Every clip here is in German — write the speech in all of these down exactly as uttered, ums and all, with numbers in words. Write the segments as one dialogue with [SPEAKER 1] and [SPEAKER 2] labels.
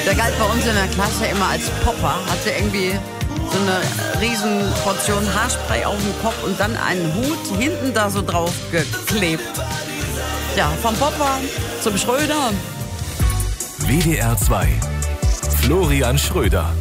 [SPEAKER 1] Der galt bei uns in der Klasse immer als Popper, hatte irgendwie so eine riesen Portion Haarspray auf dem Kopf und dann einen Hut hinten da so drauf geklebt. Ja, vom Popper zum Schröder.
[SPEAKER 2] W D R zwei. Florian Schröder.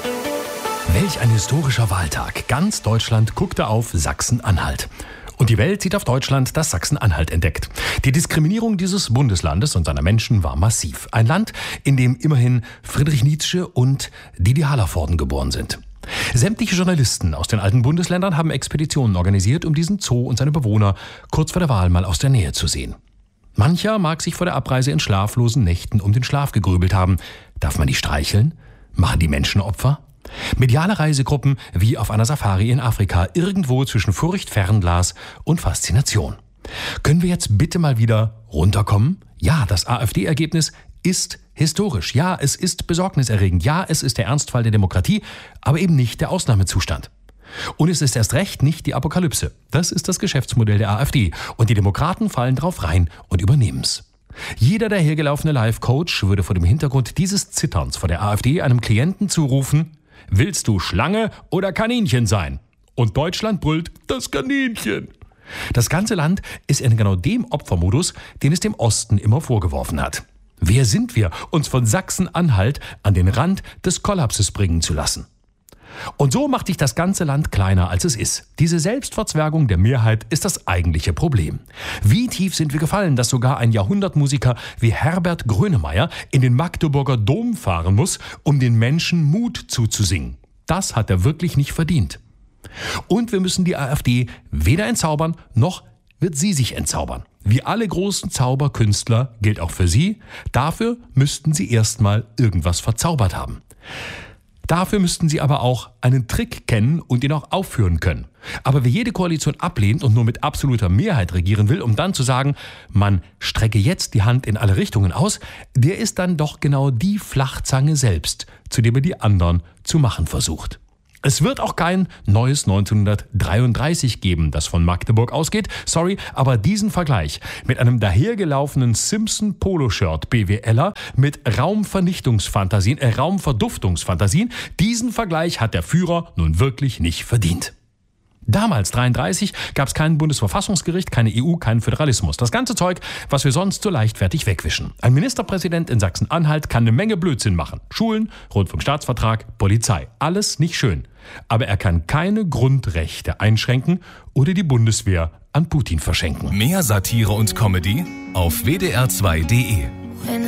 [SPEAKER 3] Welch ein historischer Wahltag. Ganz Deutschland guckte auf Sachsen-Anhalt. Und die Welt sieht auf Deutschland, das Sachsen-Anhalt entdeckt. Die Diskriminierung dieses Bundeslandes und seiner Menschen war massiv. Ein Land, in dem immerhin Friedrich Nietzsche und Didi Hallervorden geboren sind. Sämtliche Journalisten aus den alten Bundesländern haben Expeditionen organisiert, um diesen Zoo und seine Bewohner kurz vor der Wahl mal aus der Nähe zu sehen. Mancher mag sich vor der Abreise in schlaflosen Nächten um den Schlaf gegrübelt haben. Darf man die streicheln? Machen die Menschen Opfer? Mediale Reisegruppen wie auf einer Safari in Afrika, irgendwo zwischen Furcht, Fernglas und Faszination. Können wir jetzt bitte mal wieder runterkommen? Ja, das AfD-Ergebnis ist historisch. Ja, es ist besorgniserregend. Ja, es ist der Ernstfall der Demokratie, aber eben nicht der Ausnahmezustand. Und es ist erst recht nicht die Apokalypse. Das ist das Geschäftsmodell der AfD. Und die Demokraten fallen drauf rein und übernehmen's. Jeder dahergelaufene Life-Coach würde vor dem Hintergrund dieses Zitterns vor der AfD einem Klienten zurufen: Willst du Schlange oder Kaninchen sein? Und Deutschland brüllt: Das Kaninchen. Das ganze Land ist in genau dem Opfermodus, den es dem Osten immer vorgeworfen hat. Wer sind wir, uns von Sachsen-Anhalt an den Rand des Kollapses bringen zu lassen? Und so macht sich das ganze Land kleiner, als es ist. Diese Selbstverzwergung der Mehrheit ist das eigentliche Problem. Wie tief sind wir gefallen, dass sogar ein Jahrhundertmusiker wie Herbert Grönemeyer in den Magdeburger Dom fahren muss, um den Menschen Mut zuzusingen? Das hat er wirklich nicht verdient. Und wir müssen die AfD weder entzaubern, noch wird sie sich entzaubern. Wie alle großen Zauberkünstler gilt auch für sie: Dafür müssten sie erstmal irgendwas verzaubert haben. Dafür müssten sie aber auch einen Trick kennen und ihn auch aufführen können. Aber wer jede Koalition ablehnt und nur mit absoluter Mehrheit regieren will, um dann zu sagen, man strecke jetzt die Hand in alle Richtungen aus, der ist dann doch genau die Flachzange selbst, zu dem er die anderen zu machen versucht. Es wird auch kein neues neunzehnhundertdreiunddreißig geben, das von Magdeburg ausgeht. Sorry, aber diesen Vergleich mit einem dahergelaufenen Simpson-Poloshirt-BWLer mit Raumvernichtungsfantasien, äh, Raumverduftungsfantasien, diesen Vergleich hat der Führer nun wirklich nicht verdient. Damals, dreiunddreißig, gab es kein Bundesverfassungsgericht, keine E U, keinen Föderalismus. Das ganze Zeug, was wir sonst so leichtfertig wegwischen. Ein Ministerpräsident in Sachsen-Anhalt kann eine Menge Blödsinn machen. Schulen, Rundfunkstaatsvertrag, Polizei. Alles nicht schön. Aber er kann keine Grundrechte einschränken oder die Bundeswehr an Putin verschenken.
[SPEAKER 2] Mehr Satire und Comedy auf w d r zwei punkt d e.